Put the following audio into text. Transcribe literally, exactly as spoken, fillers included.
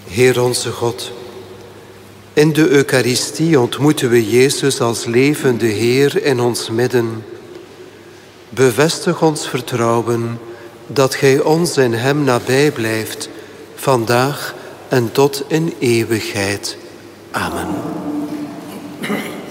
Heer onze God, in de Eucharistie ontmoeten we Jezus als levende Heer in ons midden. Bevestig ons vertrouwen dat Gij ons in Hem nabij blijft, vandaag en tot in eeuwigheid. Amen.